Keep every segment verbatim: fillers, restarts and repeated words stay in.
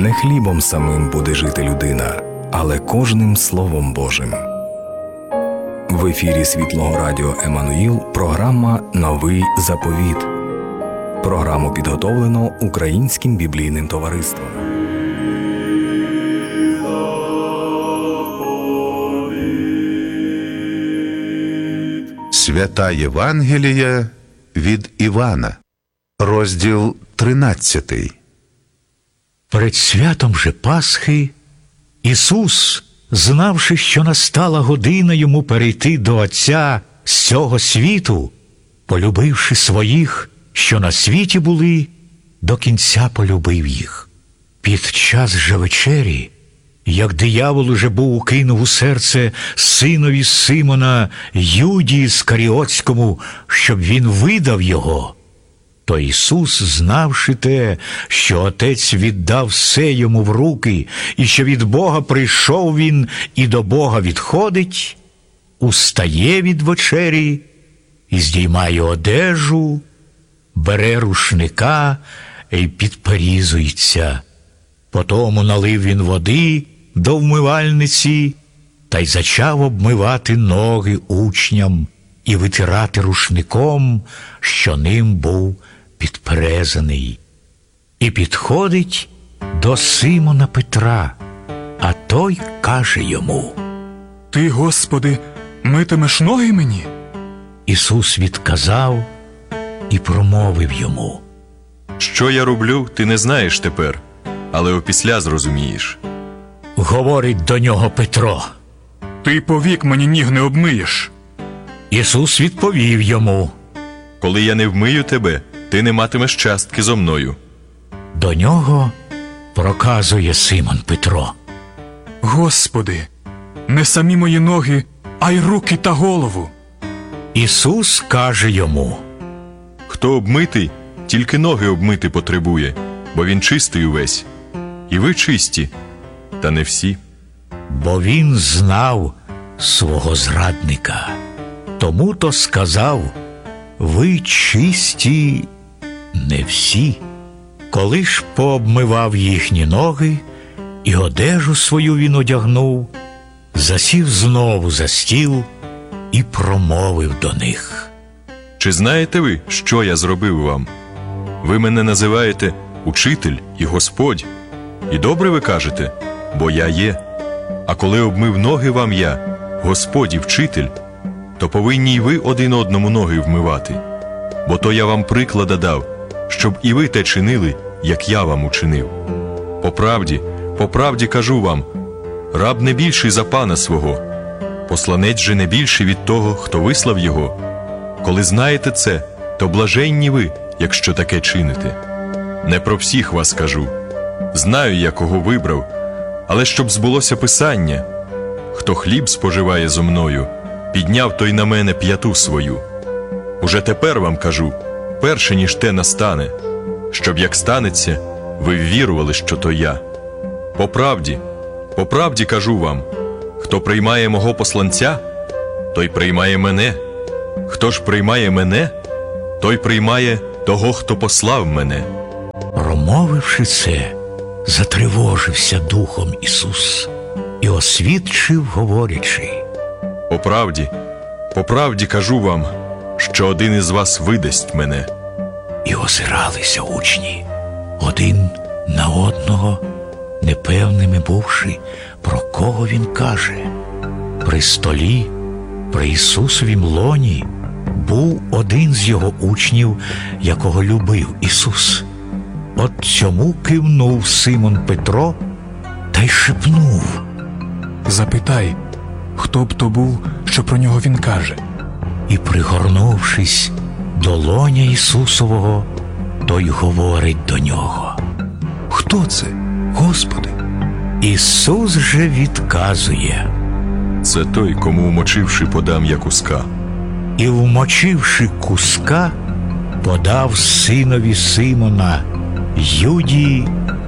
Не хлібом самим буде жити людина, але кожним Словом Божим. В ефірі Світлого Радіо Еммануїл програма «Новий заповіт». Програму підготовлено Українським біблійним товариством. Свята Євангелія від Івана, розділ тринадцятий. Перед святом же Пасхи Ісус, знавши, що настала година йому перейти до Отця з цього світу, полюбивши своїх, що на світі були, до кінця полюбив їх. Під час же вечері, як диявол уже був укинув у серце синові Симона Юді Іскаріотському, щоб він видав його, то Ісус, знавши те, що Отець віддав все йому в руки, і що від Бога прийшов він і до Бога відходить, устає від вечері і здіймає одежу, бере рушника і підперізується. Потому налив він води до вмивальниці та й зачав обмивати ноги учням і витирати рушником, що ним був підперезаний. І підходить до Симона Петра, а той каже йому: «Ти, Господи, митимеш ноги мені?» Ісус відказав і промовив йому: «Що я роблю, ти не знаєш тепер, але опісля зрозумієш». Говорить до нього Петро: «Ти повік мені ніг не обмиєш». Ісус відповів йому: «Коли я не вмию тебе, ти не матимеш частки зо мною». До нього проказує Симон Петро: «Господи, не самі мої ноги, а й руки та голову». Ісус каже йому: «Хто обмитий, тільки ноги обмити потребує, бо він чистий увесь. І ви чисті, та не всі». Бо він знав свого зрадника. Тому то сказав: «Ви чисті, не всі». Коли ж пообмивав їхні ноги, і одежу свою він одягнув, засів знову за стіл і промовив до них: «Чи знаєте ви, що я зробив вам? Ви мене називаєте Учитель і Господь. І добре ви кажете, бо я є. А коли обмив ноги вам я, Господь і Вчитель, то повинні й ви один одному ноги вмивати. Бо то я вам приклада дав, щоб і ви те чинили, як я вам учинив. По правді, по правді кажу вам, раб не більший за пана свого, посланець же не більший від того, хто вислав його. Коли знаєте це, то блаженні ви, якщо таке чините. Не про всіх вас кажу. Знаю я, кого вибрав, але щоб збулося Писання: хто хліб споживає зо мною, підняв той на мене п'яту свою. Уже тепер вам кажу, перше ніж те настане, щоб як станеться, ви ввірували, що то я. По правді, по правді кажу вам, хто приймає мого посланця, той приймає мене. Хто ж приймає мене, той приймає того, хто послав мене». Промовивши це, затривожився духом Ісус і освідчив, говорячи: По правді, по правді кажу вам, що один із вас видасть мене. І озиралися учні один на одного, непевними бувши, про кого він каже. При столі, при Ісусовім лоні, був один з його учнів, якого любив Ісус. От цьому кивнув Симон Петро та й шепнув: «Запитай, хто б то був, що про нього він каже». І, пригорнувшись до лоня Ісусового, той говорить до нього: «Хто це, Господи?» Ісус же відказує: Це той, кому, вмочивши, подам я куска. І, вмочивши куска, подав синові Симона Юді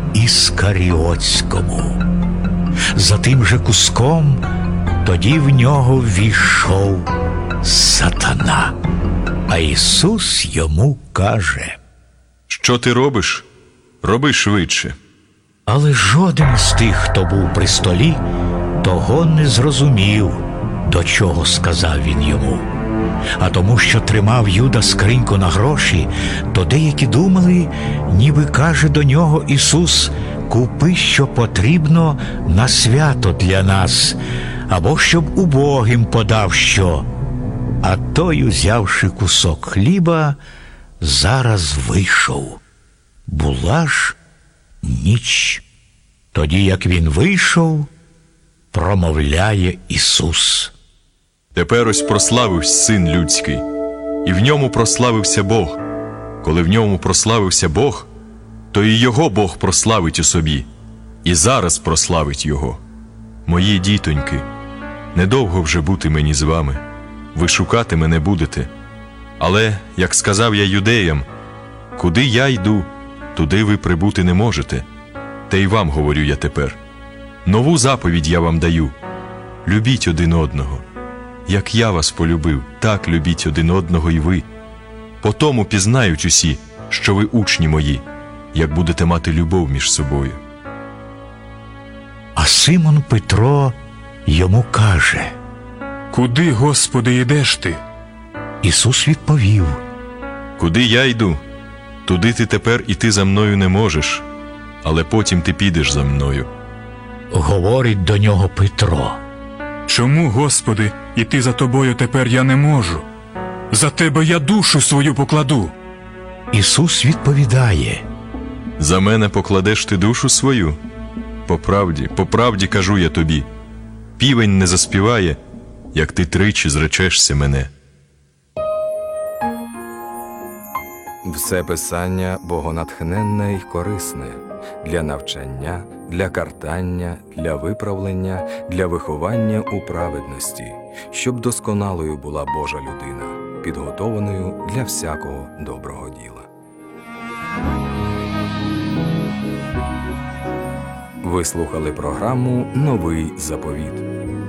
Іскаріотському. За тим же куском тоді в нього ввійшов сатана. А Ісус йому каже: Що ти робиш? Роби швидше. Але жоден із тих, хто був при столі, того не зрозумів, до чого сказав він йому. А тому, що тримав Юда скриньку на гроші, то деякі думали, ніби каже до нього Ісус: «Купи, що потрібно на свято для нас, або щоб убогим подав що». А той, узявши кусок хліба, зараз вийшов. Була ж ніч. Тоді, як він вийшов, промовляє Ісус: Тепер ось прославився Син Людський, і в ньому прославився Бог. Коли в ньому прославився Бог, то і його Бог прославить у собі, і зараз прославить його. Мої дітоньки, недовго вже бути мені з вами, ви шукати мене будете. Але, як сказав я юдеям, куди я йду, туди ви прибути не можете. Та й вам говорю я тепер. Нову заповідь я вам даю: любіть один одного. Як я вас полюбив, так любіть один одного і ви. По тому пізнають усі, що ви учні мої, як будете мати любов між собою. А Симон Петро йому каже: Куди, Господи, йдеш ти? Ісус відповів: Куди я йду, туди ти тепер іти за мною не можеш, але потім ти підеш за мною. Говорить до нього Петро: Чому, Господи, іти за тобою тепер я не можу? За тебе я душу свою покладу. Ісус відповідає: За мене покладеш ти душу свою? По правді, по правді кажу я тобі, півень не заспіває, як ти тричі зречешся мене. Все писання богонатхненне й корисне для навчання, для картання, для виправлення, для виховання у праведності, щоб досконалою була Божа людина, підготованою для всякого доброго діла. Ви слухали програму «Новий заповіт».